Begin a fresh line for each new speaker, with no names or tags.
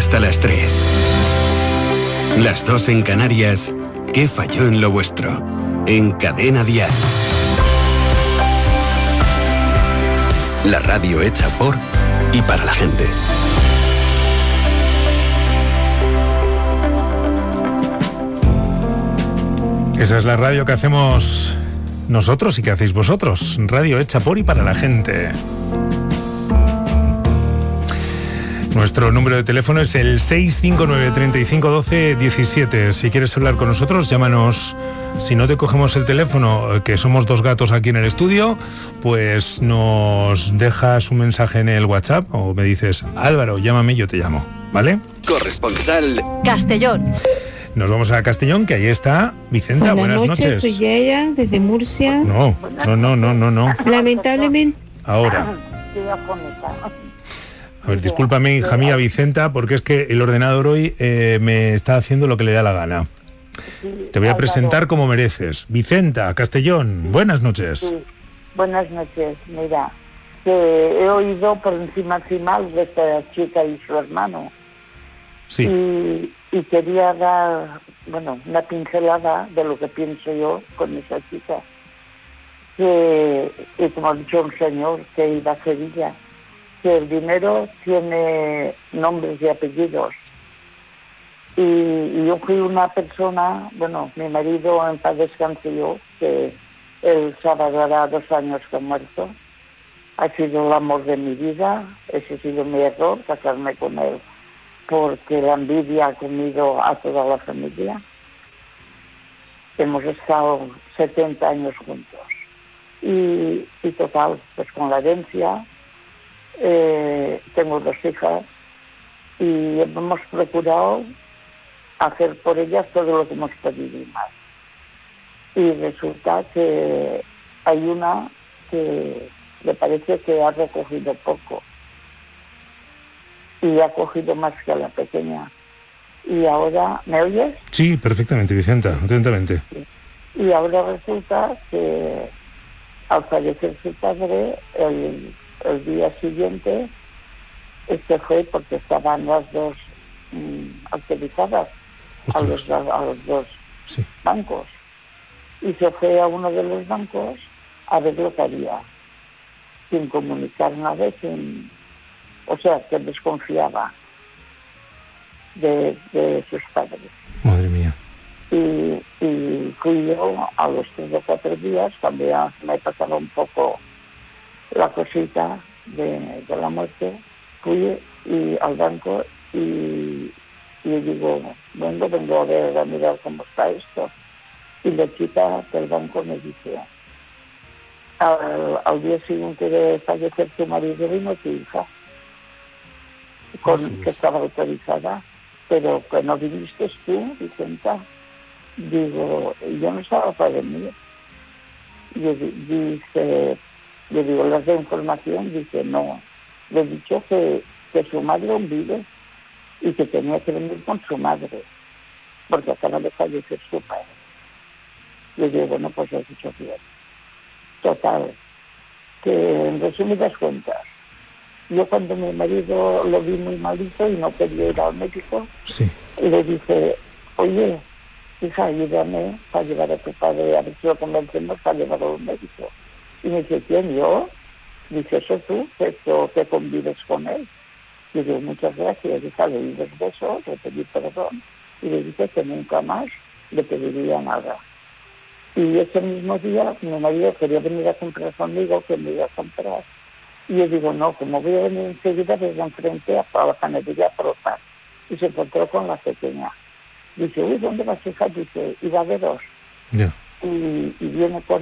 hasta las 3. Las 2 en Canarias. ¿Qué falló en lo vuestro? En Cadena Dial. La radio hecha por y para la gente.
Esa es la radio que hacemos nosotros y que hacéis vosotros. Radio hecha por y para la gente. Nuestro número de teléfono es el 659 35 12 17. Si quieres hablar con nosotros, llámanos. Si no te cogemos el teléfono, que somos 2 gatos aquí en el estudio, pues nos dejas un mensaje en el WhatsApp o me dices, Álvaro, llámame y yo te llamo, ¿vale?
Corresponsal
Castellón.
Nos vamos a Castellón, que ahí está Vicenta. Buenas noches.
Soy Yaya, desde Murcia.
No.
Lamentablemente.
Ahora. A ver, discúlpame, hija mía, Vicenta, porque es que el ordenador hoy me está haciendo lo que le da la gana. Te voy a presentar como mereces. Vicenta, Castellón, buenas noches.
Sí, buenas noches. Mira, que he oído por encima de esta chica y su hermano.
Sí.
Y quería dar, una pincelada de lo que pienso yo con esa chica. Y como ha dicho un señor que iba a Sevilla, que el dinero tiene nombres y apellidos. Y yo fui una persona, mi marido en paz descanse yo, que el sábado hará 2 años que ha muerto. Ha sido el amor de mi vida, ese ha sido mi error, casarme con él, porque la envidia ha comido a toda la familia. Hemos estado 70 años juntos. Y total, pues con la herencia, tengo 2 hijas y hemos procurado hacer por ellas todo lo que hemos podido y más. Y resulta que hay una que le parece que ha recogido poco y ha cogido más que a la pequeña. Y ahora, ¿me oyes?
Sí, perfectamente, Vicenta, atentamente.
Sí. Y ahora resulta que al fallecer su padre, el día siguiente, fue porque estaban las 2 autorizadas a los 2
sí.
bancos. Y se fue a uno de los bancos a ver lo que haría, sin comunicar nada, que desconfiaba de sus padres.
Madre mía.
Y fui yo a los 3 o 4 días, cuando ya me pasaba un poco la cosita de la muerte, fui al banco y digo, vengo a mirar cómo está esto. Y la chica del banco me dice, al día siguiente de fallecer tu marido vino tu hija, que estaba autorizada, pero que no viniste tú, Vicenta. Digo, yo no estaba para mí. Yo le digo, ¿les de información? Dice, no. Le he dicho que su madre aún vive y que tenía que venir con su madre, porque acaba de fallecer su padre. Le digo, pues has dicho bien. Total, que en resumidas cuentas, yo cuando mi marido lo vi muy malito y no quería ir al médico,
sí.
Le dije, oye, hija, ayúdame para llevar a tu padre, a ver si lo convencemos para llevarlo a un médico. Y me dice, ¿quién, yo? Dice, ¿eso tú, que convives con él? Le digo, muchas gracias, hija, le di 2 besos, le pedí perdón, y le dije que nunca más le pediría nada. Y ese mismo día mi marido quería venir a comprar conmigo, que me iba a comprar. Y yo digo, no, como voy a venir enseguida desde enfrente a la panadería a probar. Y se encontró con la pequeña. Dice, uy, ¿dónde vas, hija? Dice, iba a veros.
Yeah.
Y viene con